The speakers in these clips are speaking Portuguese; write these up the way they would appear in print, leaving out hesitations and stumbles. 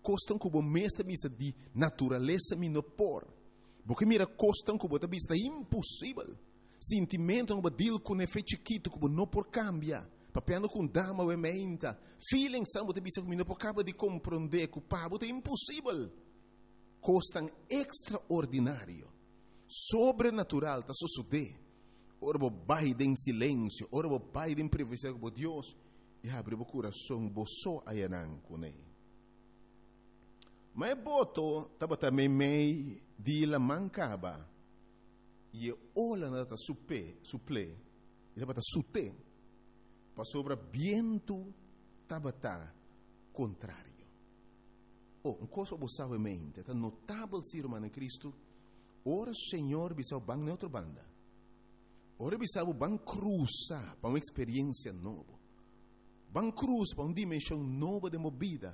costam que o mestre bisa de natureza me no por. Porque mira costam que o bisa impossível. Sentimento que o deal com efeito chiquito que o não por cambia. Papiando com dama ou emenda. Feeling são o bisa que me não por acaba de compreender que o pabo é impossível. Costam extraordinário. Sobrenatural tá suceder. Ora o pai em silêncio, ora o pai em privacidade com Deus, e abre o coração, boçou a yanan com ele. Mas boto, tava também meio de la mancaba, e olha na suple, e tava sute, para sobre viento, tava contrário. Um coisa que você sabe mente, tá notável ser humano em Cristo, ora Senhor, bisau bang na outra banda. Ora bisau bang cruza para uma experiência nova. Bang cruz para uma dimensão nova de movida.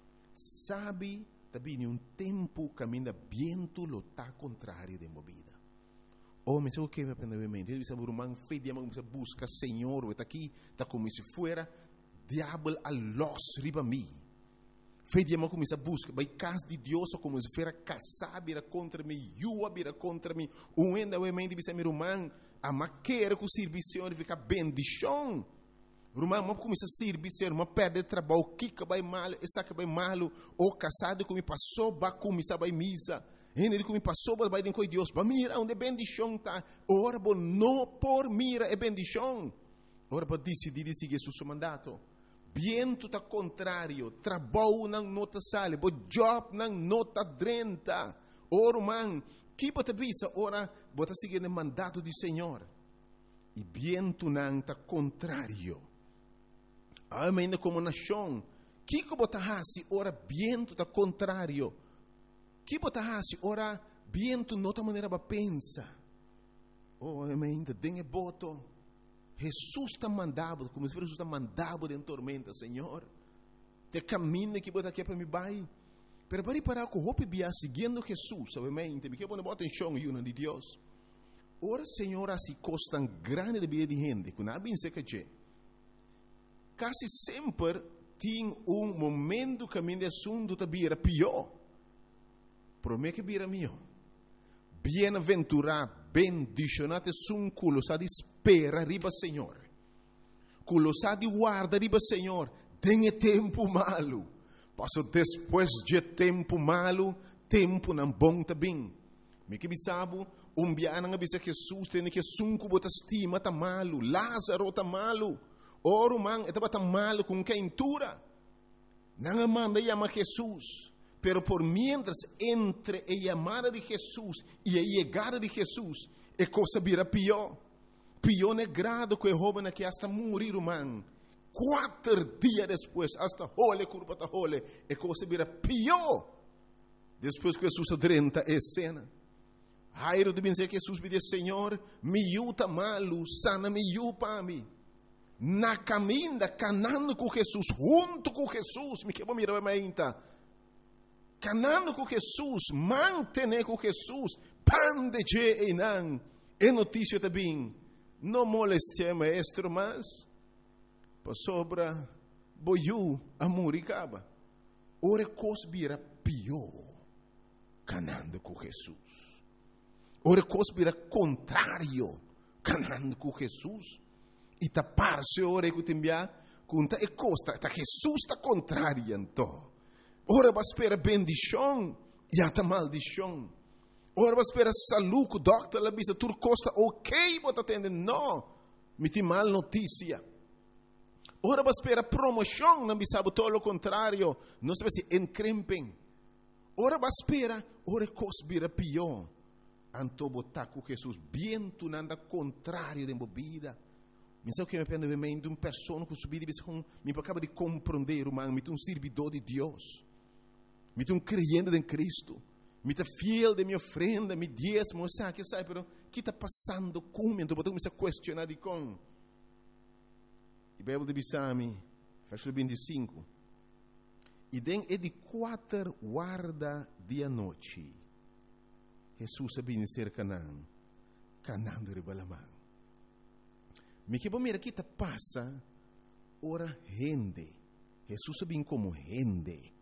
Sabe, também um tempo caminha viento lota contrário de movida. Oh, mas o que vai aprender mente? Ele bisau rumang fedia, mas busca Senhor, está aqui, está como se fuera diabo a los riba mi. Fedia, mas começa a buscar, vai casa de Deus, como se fuera casar, vira contra mim, yua, vira contra mim. Ainda o mente bisau me rumang a maquera com o serviço fica bendição. Rumang mo começa a servir, mas perde trabalho, kika vai mal, essa que vai mal, ou casado com me passou, ba começa vai misa. Ele com me passou, vai com Deus, ba mira onde bendição tá. Ora bo não por mira é bendição. Ora bo decidir seguir seu mandato. Viento tá contrário, trabalho não nota sale, bo job não nota drenta. Ora man, que bota visa, ora bota seguir o mandato do Senhor. E viento não tá contrário. Ainda como nação, que bota hasi, ora viento tá contrário. Que bota hasi, ora viento nota maneira ba pensa. Oh, ainda dengue boto. Jesus está mandado, como se Jesus está mandado em tormenta, Senhor. Te caminho que bota aqui para me vai. Pero para que o hope bia seguindo Jesus, obviamente, me quero botar atenção e uma de Deus. Ora, Senhor, assim costam grande de vida de gente, que não bem se que quase sempre tem momento que a minha assunto está bem pior. Promete que bem melhor. Bem-aventurado, bendicionado, um culosa de espera riba, Senhor. Culosa de guarda riba, Senhor. Tenha tempo malo. Passo depois de tempo malo, tempo não bom também. Me que bisabo, biana nga bisa Jesus tem que sunco bota estima tá malo, Lázaro tá malo. Oro man etaba tá malo com quentura. Não manda chama Jesus. Pero por mientras entre a chamada de Jesus e a chegada de Jesus, a coisa vira pior. Pior é grado que o jovem que hasta morir, man. 4 dias depois, hasta hole, curva da hole, a coisa vira pior. Depois que Jesus adrenta a cena. Jairo de dizer que Jesus me diz, Senhor, me yuta malo, sana me yupa mim. Na caminha, canando com Jesus, junto com Jesus, me quebra mirar a ainda. Canando com Jesus, mantener com Jesus, pan de je e não. É notícia também, não moleste maestro, mas para sobra, boiu, amor e caba. Ora, cosbira pior, canando com Jesus. Ora, cosbira contrário, canando com Jesus. E tapar-se, ora, que te enviar, conta e costa, tá Jesus está contrário, então. Ora, vai esperar bendição, e até maldição. Ora, vai esperar saúde, o doctor, la bisa, tur costa, ok, bota atendendo, não, me tem mal notícia. Ora, vai esperar promoção, não bisa, todo o contrário, não se vai se encrempem. Ora, vai esperar, ora, cosbira pior. Anto botar com Jesus, viento nada contrário de movida. Mas o que me aprende de uma pessoa que subir e me acaba de compreender, humano, me um servidor de Deus. Me um creyente em Cristo. Me fiel de minha ofrenda, me diezmo, sabe, pero que está passando comigo? Então, eu comecei a questionar de com. E Bíblia de Bissami, versículo 25. E den é de 4 guarda dia noite. Jesus sabia ser Canaã. Canaã de Ribalamã. Me que bom, mira, que te passa, ora rende. Jesus sabia como rende.